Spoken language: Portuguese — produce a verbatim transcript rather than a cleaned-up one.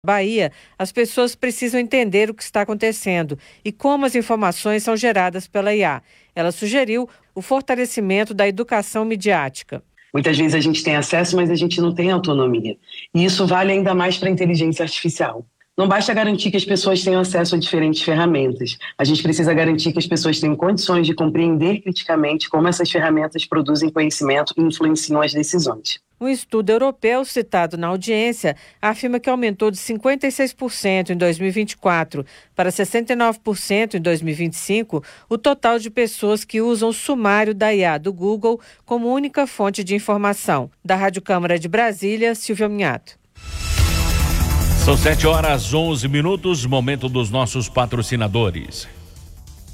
Bahia, as pessoas precisam entender o que está acontecendo e como as informações são geradas pela I A. Ela sugeriu o fortalecimento da educação midiática. Muitas vezes a gente tem acesso, mas a gente não tem autonomia. E isso vale ainda mais para a inteligência artificial. Não basta garantir que as pessoas tenham acesso a diferentes ferramentas. A gente precisa garantir que as pessoas tenham condições de compreender criticamente como essas ferramentas produzem conhecimento e influenciam as decisões. Um estudo europeu citado na audiência afirma que aumentou de cinquenta e seis por cento em dois mil e vinte e quatro para sessenta e nove por cento em dois mil e vinte e cinco o total de pessoas que usam o sumário da I A do Google como única fonte de informação. Da Rádio Câmara de Brasília, Silvia Minhato. São sete horas, onze minutos, momento dos nossos patrocinadores.